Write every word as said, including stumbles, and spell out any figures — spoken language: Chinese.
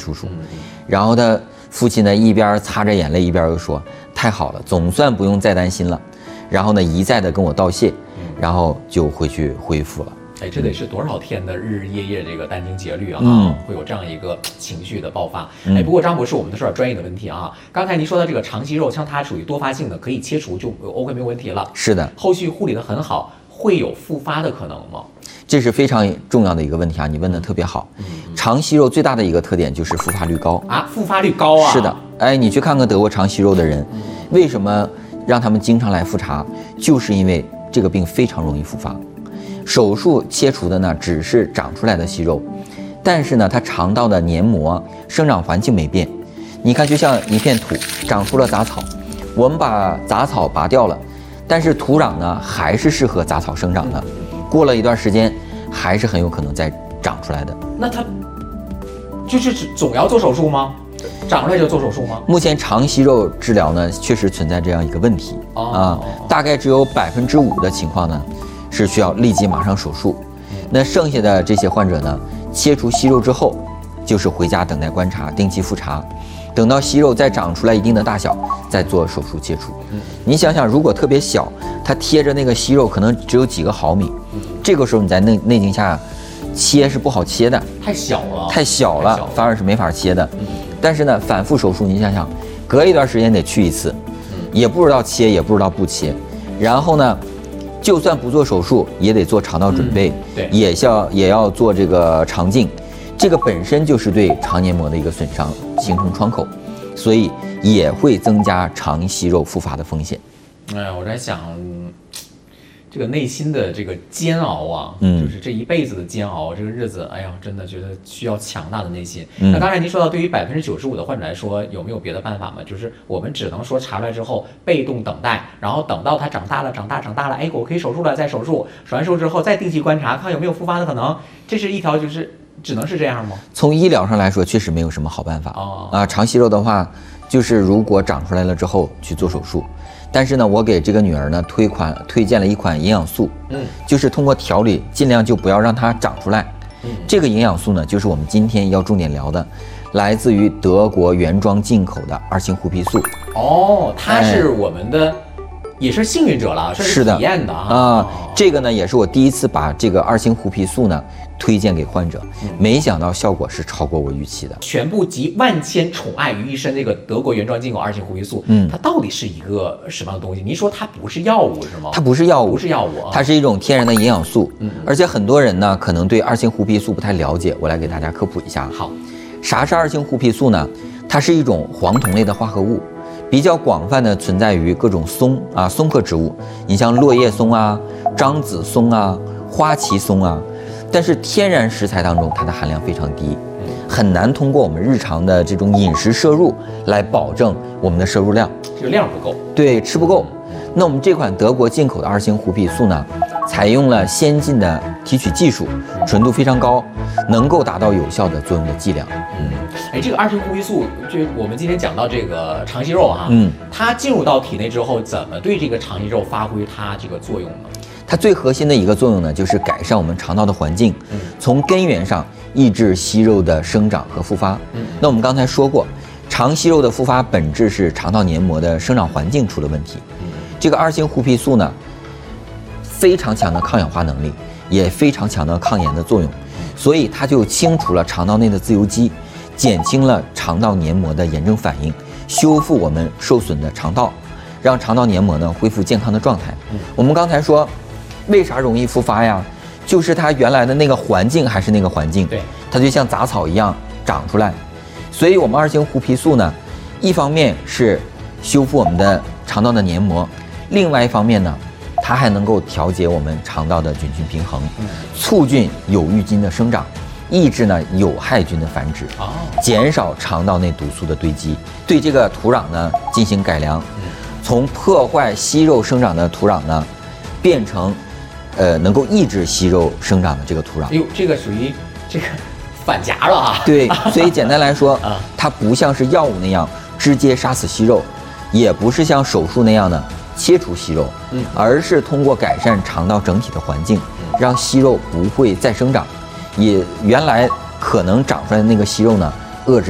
叔叔。然后他父亲呢一边擦着眼泪，一边又说：“太好了，总算不用再担心了。”然后呢一再的跟我道谢，然后就回去恢复了。 哎，这得是多少天的日日夜夜这个殚精竭虑啊， 嗯、 会有这样一个情绪的爆发。嗯、哎，不过张博士，我们都说点专业的问题啊。刚才您说的这个肠息肉，像它属于多发性的，可以切除就 OK 没有问题了。 是的， 后续护理的很好，会有复发的可能吗？ 这是非常重要的一个问题啊，你问的特别好。嗯嗯、肠息肉最大的一个特点就是复发率高啊，复发率高啊。 是的，哎，你去看看得过肠息肉的人，嗯、为什么让他们经常来复查，就是因为这个病非常容易复发。手术切除的呢，只是长出来的息肉，但是呢，它肠道的黏膜生长环境没变。你看，就像一片土长出了杂草，我们把杂草拔掉了，但是土壤呢还是适合杂草生长的。过了一段时间，还是很有可能再长出来的。 那它就是总要做手术吗？长出来就做手术吗？ 目前肠息肉治疗呢，确实存在这样一个问题、哦、啊，大概只有百分之五的情况呢。是需要立即马上手术，那剩下的这些患者呢，切除息肉之后，就是回家等待观察，定期复查，等到息肉再长出来一定的大小，再做手术切除。嗯、你想想，如果特别小，它贴着那个息肉可能只有几个毫米，嗯、这个时候你在内内镜下切是不好切的， 太小了， 太小了，反而是没法切的。嗯、但是呢，反复手术，你想想，隔一段时间得去一次，嗯、也不知道切，也不知道不切，然后呢？就算不做手术，也得做肠道准备， 嗯、对， 也要也要做这个肠镜，这个本身就是对肠黏膜的一个损伤，形成创口，所以也会增加肠息肉复发的风险。 哎呀，我在想，这个内心的这个煎熬啊， 嗯， 就是这一辈子的煎熬，这个日子，哎呀，真的觉得需要强大的内心。 嗯、 那刚才您说到，对于百分之九十五的患者来说，有没有别的办法吗？就是我们只能说查出来之后被动等待，然后等到它长大了、长大、长大了，哎，我可以手术了，再手术，手完术之后再定期观察，看有没有复发的可能。这是一条，就是只能是这样吗？ 从医疗上来说，确实没有什么好办法。哦啊，肠息肉的话，就是如果长出来了之后去做手术。但是呢，我给这个女儿呢推款推荐了一款营养素，嗯，就是通过调理，尽量就不要让它长出来。嗯，这个营养素呢，就是我们今天要重点聊的，来自于德国原装进口的二型胡皮素。 哦，它是我们的，哎、也是幸运者了，是体验的啊。 啊、呃，这个呢也是我第一次把这个二型胡皮素呢推荐给患者，嗯、没想到效果是超过我预期的。 全部集万千宠爱于一身，这个德国原装进口二型胡皮素，嗯，它到底是一个什么样的东西？您说它不是药物是吗？ 它不是药物， 不是药物， 它是一种天然的营养素。嗯，而且很多人呢可能对二型胡皮素不太了解，我来给大家科普一下。 好， 啥是二型胡皮素呢？它是一种黄酮类的化合物。比较广泛的存在于各种松啊松科植物，你像落叶松啊、樟子松啊、花旗松啊，但是天然食材当中它的含量非常低，很难通过我们日常的这种饮食摄入来保证我们的摄入量， 这个量不够， 对，吃不够。那我们这款德国进口的二型胡皮素呢，采用了先进的提取技术，纯度非常高，能够达到有效的作用的剂量。 嗯，哎，这个二型胡皮素，就我们今天讲到这个肠息肉哈， 嗯， 它进入到体内之后，怎么对这个肠息肉发挥它这个作用呢？ 它最核心的一个作用呢，就是改善我们肠道的环境，嗯，从根源上抑制息肉的生长和复发。嗯，那我们刚才说过，肠息肉的复发本质是肠道黏膜的生长环境出了问题。嗯，这个二型胡皮素呢，非常强的抗氧化能力，也非常强的抗炎的作用，所以它就清除了肠道内的自由基，减轻了肠道黏膜的炎症反应，修复我们受损的肠道，让肠道黏膜呢恢复健康的状态。嗯，我们刚才说，为啥容易复发呀？就是它原来的那个环境还是那个环境， 对， 它就像杂草一样长出来。所以我们二型胡皮素呢，一方面是修复我们的肠道的黏膜，另外一方面呢，它还能够调节我们肠道的菌群平衡，促进有益菌的生长，抑制呢有害菌的繁殖，减少肠道内毒素的堆积，对这个土壤呢进行改良，从破坏息肉生长的土壤呢，变成，呃，能够抑制息肉生长的这个土壤。 哎呦，这个属于这个反夹了啊！ 对，所以简单来说，它不像是药物那样直接杀死息肉，也不是像手术那样的切除息肉，嗯，而是通过改善肠道整体的环境，让息肉不会再生长，也原来可能长出来的那个息肉呢，